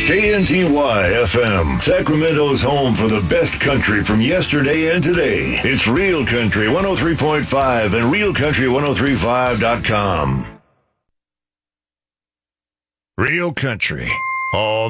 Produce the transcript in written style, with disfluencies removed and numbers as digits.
KNTY FM, Sacramento's home for the best country from yesterday and today. It's Real Country 103.5 and RealCountry1035.com. Real Country. All